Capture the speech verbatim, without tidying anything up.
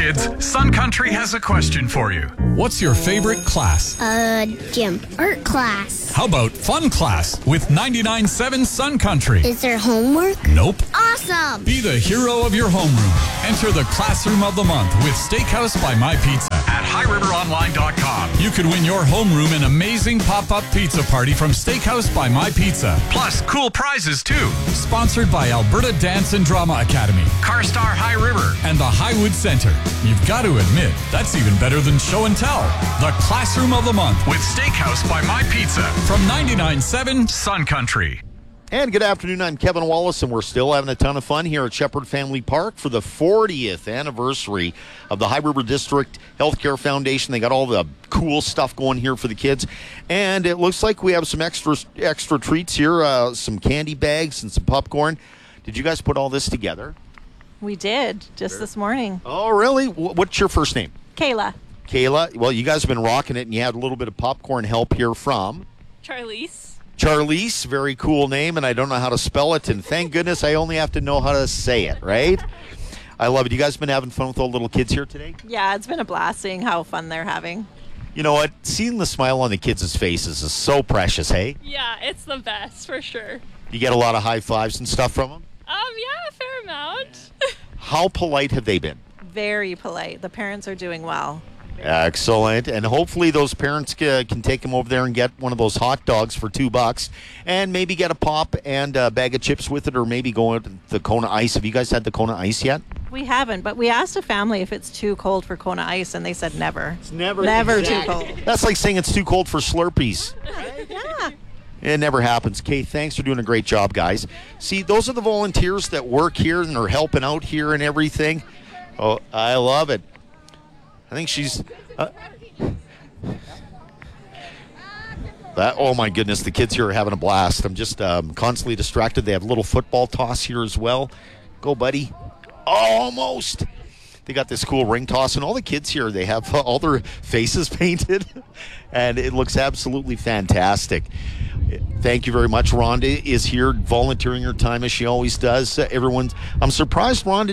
kids, Sun Country has a question for you. What's your favorite class? Uh, gym. Art class. How about fun class with ninety-nine point seven Sun Country? Is there homework? Nope. Awesome! Be the hero of your homeroom. Enter the Classroom of the Month with Steakhouse by My Pizza at high river online dot com. You could win your homeroom an amazing pop-up pizza party from Steakhouse by My Pizza. Plus, cool prizes too. Sponsored by Alberta Dance and Drama Academy, CarStar High River, and the Highwood Center. You've got to admit, that's even better than show and tell. The Classroom of the Month with Steakhouse by My Pizza from ninety-nine point seven Sun Country. And good afternoon, I'm Kevin Wallace, and we're still having a ton of fun here at Shepherd Family Park for the fortieth anniversary of the High River District Healthcare Foundation. They got all the cool stuff going here for the kids, and it looks like we have some extra extra treats here, uh, some candy bags and some popcorn. Did you guys put all this together? We did, just this morning. Oh, really? What's your first name? Kayla. Kayla. Well, you guys have been rocking it, and you had a little bit of popcorn help here from Charlize. Charlize, very cool name, and I don't know how to spell it, and thank goodness I only have to know how to say it, right? I love it. You guys been having fun with all the little kids here today? Yeah, it's been a blast seeing how fun they're having. You know what? Seeing the smile on the kids' faces is so precious, hey? Yeah, it's the best, for sure. You get a lot of high fives and stuff from them? Um, yeah, a fair amount. How polite have they been? Very polite. The parents are doing well. Excellent. And hopefully those parents uh, can take them over there and get one of those hot dogs for two bucks and maybe get a pop and a bag of chips with it, or maybe go out to the Kona Ice. Have you guys had the Kona Ice yet? We haven't, but we asked a family if it's too cold for Kona Ice, and they said never. It's never, never exactly. too cold. That's like saying it's too cold for Slurpees. Yeah. It never happens. Kay, thanks for doing a great job, guys. See, those are the volunteers that work here and are helping out here and everything. Oh, I love it. I think she's... Uh, that, oh, my goodness. The kids here are having a blast. I'm just um, constantly distracted. They have a little football toss here as well. Go, buddy. Almost. They got this cool ring toss, and all the kids here, they have uh, all their faces painted, and it looks absolutely fantastic. Thank you very much. Rhonda is here volunteering her time as she always does. Uh, everyone's, I'm surprised Rhonda